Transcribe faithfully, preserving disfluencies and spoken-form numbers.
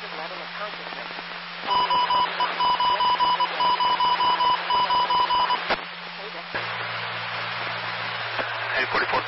present level of consciousness. Only a compromise. West Virginia. Line two one six five. Hey, Dexter. Hey, forty-four